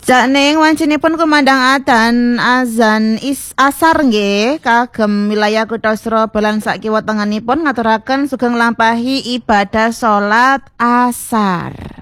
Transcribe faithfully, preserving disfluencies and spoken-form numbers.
Jakning wancinipun kumandang adzan azan is asar nggih kagem wilayah Kutha Surabaya lan sakiwa tengenipun ngaturaken sugeng nglampahi ibadah salat asar.